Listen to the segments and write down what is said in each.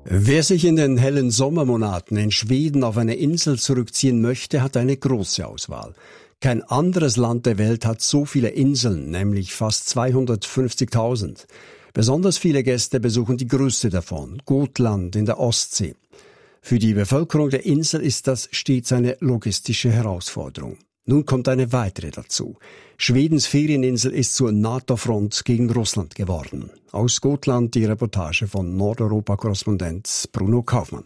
Wer sich in den hellen Sommermonaten in Schweden auf eine Insel zurückziehen möchte, hat eine große Auswahl. Kein anderes Land der Welt hat so viele Inseln, nämlich fast 250.000. Besonders viele Gäste besuchen die größte davon, Gotland in der Ostsee. Für die Bevölkerung der Insel ist das stets eine logistische Herausforderung. Nun kommt eine weitere dazu. Schwedens Ferieninsel ist zur NATO-Front gegen Russland geworden. Aus Gotland die Reportage von Nordeuropa-Korrespondent Bruno Kaufmann.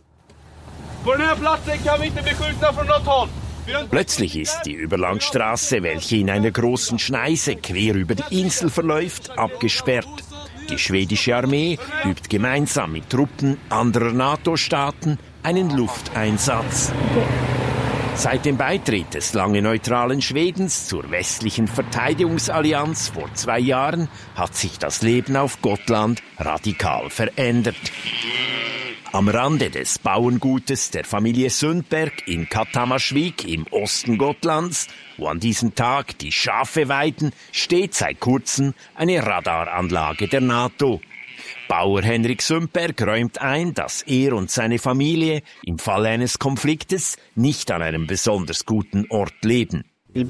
Plötzlich ist die Überlandstraße, welche in einer großen Schneise quer über die Insel verläuft, abgesperrt. Die schwedische Armee übt gemeinsam mit Truppen anderer NATO-Staaten einen Lufteinsatz. Seit dem Beitritt des lange neutralen Schwedens zur westlichen Verteidigungsallianz vor 2 Jahren hat sich das Leben auf Gotland radikal verändert. Am Rande des Bauerngutes der Familie Sundberg in Katamasvik im Osten Gotlands, wo an diesem Tag die Schafe weiden, steht seit kurzem eine Radaranlage der NATO. Bauer Henrik Sundberg räumt ein, dass er und seine Familie im Falle eines Konfliktes nicht an einem besonders guten Ort leben. Wir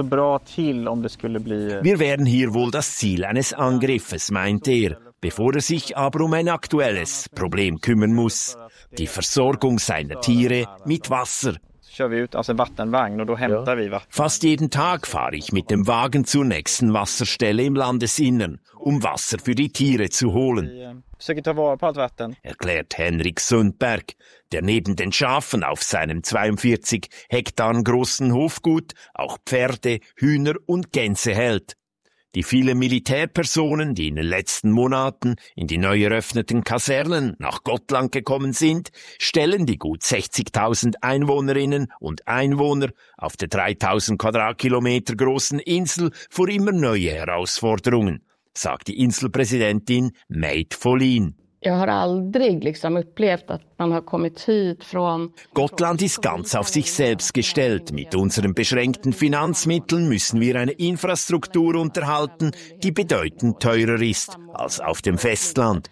wären hier wohl das Ziel eines Angriffes, meint er, bevor er sich aber um ein aktuelles Problem kümmern muss: die Versorgung seiner Tiere mit Wasser. Fast jeden Tag fahre ich mit dem Wagen zur nächsten Wasserstelle im Landesinnern, um Wasser für die Tiere zu holen, erklärt Henrik Sundberg, der neben den Schafen auf seinem 42 Hektar großen Hofgut auch Pferde, Hühner und Gänse hält. Die vielen Militärpersonen, die in den letzten Monaten in die neu eröffneten Kasernen nach Gotland gekommen sind, stellen die gut 60.000 Einwohnerinnen und Einwohner auf der 3.000 Quadratkilometer großen Insel vor immer neue Herausforderungen, sagt die Inselpräsidentin Meit Folin. Gotland ist ganz auf sich selbst gestellt. Mit unseren beschränkten Finanzmitteln müssen wir eine Infrastruktur unterhalten, die bedeutend teurer ist als auf dem Festland.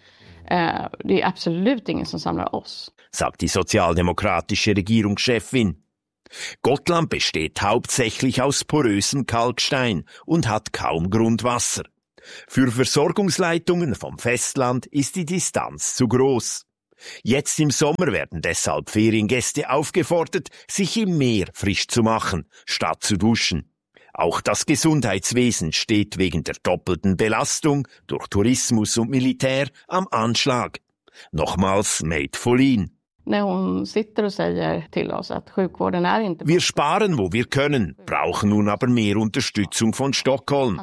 Sagt die sozialdemokratische Regierungschefin. Gotland besteht hauptsächlich aus porösem Kalkstein und hat kaum Grundwasser. Für Versorgungsleitungen vom Festland ist die Distanz zu groß. Jetzt im Sommer werden deshalb Feriengäste aufgefordert, sich im Meer frisch zu machen, statt zu duschen. Auch das Gesundheitswesen steht wegen der doppelten Belastung durch Tourismus und Militär am Anschlag. Nochmals Meit Folin. Wir sparen, wo wir können, brauchen nun aber mehr Unterstützung von Stockholm.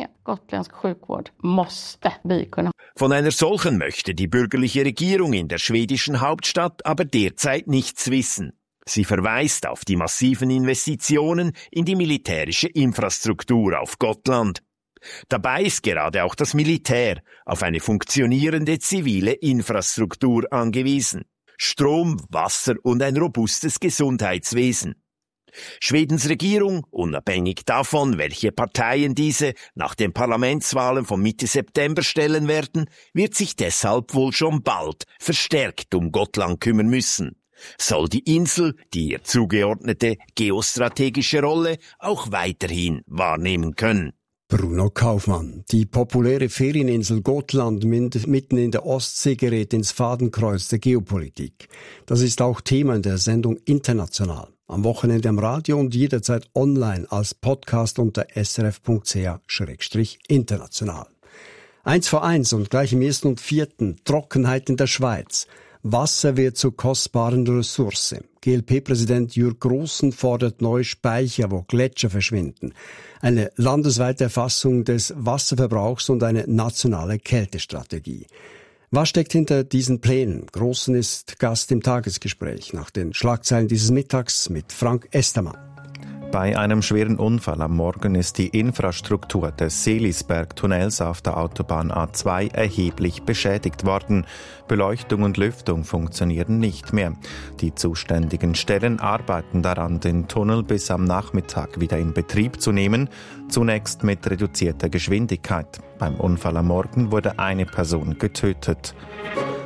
Von einer solchen möchte die bürgerliche Regierung in der schwedischen Hauptstadt aber derzeit nichts wissen. Sie verweist auf die massiven Investitionen in die militärische Infrastruktur auf Gotland. Dabei ist gerade auch das Militär auf eine funktionierende zivile Infrastruktur angewiesen. Strom, Wasser und ein robustes Gesundheitswesen. Schwedens Regierung, unabhängig davon, welche Parteien diese nach den Parlamentswahlen von Mitte September stellen werden, wird sich deshalb wohl schon bald verstärkt um Gotland kümmern müssen. Soll die Insel die ihr zugeordnete geostrategische Rolle auch weiterhin wahrnehmen können. Bruno Kaufmann. Die populäre Ferieninsel Gotland mitten in der Ostsee gerät ins Fadenkreuz der Geopolitik. Das ist auch Thema in der Sendung International. Am Wochenende am Radio und jederzeit online als Podcast unter srf.ch/international. 1:1 und gleich im 1. und 4. Trockenheit in der Schweiz. Wasser wird zur kostbaren Ressource. GLP-Präsident Jürg Grossen fordert neue Speicher, wo Gletscher verschwinden. Eine landesweite Erfassung des Wasserverbrauchs und eine nationale Kältestrategie. Was steckt hinter diesen Plänen? Grossen ist Gast im Tagesgespräch nach den Schlagzeilen dieses Mittags mit Frank Estermann. Bei einem schweren Unfall am Morgen ist die Infrastruktur des Seelisberg-Tunnels auf der Autobahn A2 erheblich beschädigt worden. Beleuchtung und Lüftung funktionieren nicht mehr. Die zuständigen Stellen arbeiten daran, den Tunnel bis am Nachmittag wieder in Betrieb zu nehmen, zunächst mit reduzierter Geschwindigkeit. Beim Unfall am Morgen wurde eine Person getötet.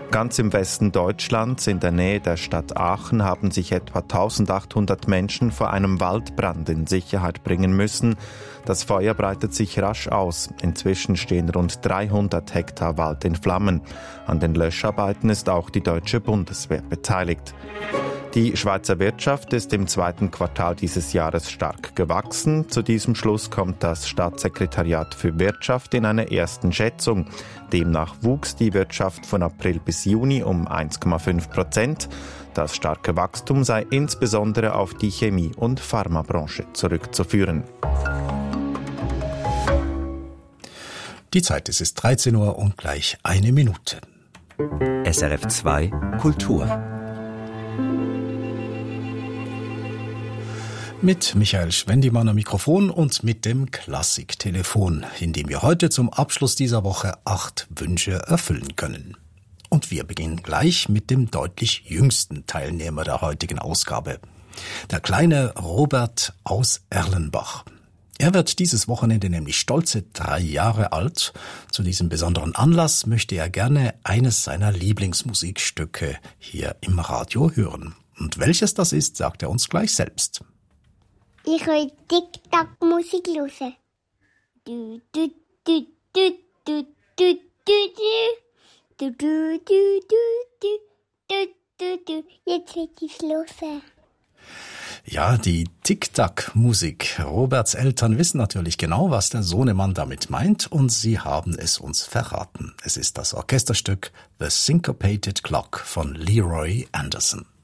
Ganz im Westen Deutschlands, in der Nähe der Stadt Aachen, haben sich etwa 1800 Menschen vor einem Waldbrand in Sicherheit bringen müssen. Das Feuer breitet sich rasch aus. Inzwischen stehen rund 300 Hektar Wald in Flammen. An den Löscharbeiten ist auch die deutsche Bundeswehr beteiligt. Die Schweizer Wirtschaft ist im zweiten Quartal dieses Jahres stark gewachsen. Zu diesem Schluss kommt das Staatssekretariat für Wirtschaft in einer ersten Schätzung. Demnach wuchs die Wirtschaft von April bis Juni um 1,5%. Das starke Wachstum sei insbesondere auf die Chemie- und Pharmabranche zurückzuführen. Die Zeit ist 13 Uhr und gleich 1 Minute. SRF 2 Kultur. Mit Michael Schwendimann am Mikrofon und mit dem Klassiktelefon, in dem wir heute zum Abschluss dieser Woche 8 Wünsche erfüllen können. Und wir beginnen gleich mit dem deutlich jüngsten Teilnehmer der heutigen Ausgabe. Der kleine Robert aus Erlenbach. Er wird dieses Wochenende nämlich stolze 3 Jahre alt. Zu diesem besonderen Anlass möchte er gerne eines seiner Lieblingsmusikstücke hier im Radio hören. Und welches das ist, sagt er uns gleich selbst. Ich will Tic-Tac-Musik hören. Du, du, du, du, du, du, du, du, du, du, du, du, du, du, du. Jetzt will ich's hören. Ja, die Tic-Tac-Musik. Roberts Eltern wissen natürlich genau, was der Sohnemann damit meint, und sie haben es uns verraten. Es ist das Orchesterstück The Syncopated Clock von Leroy Anderson.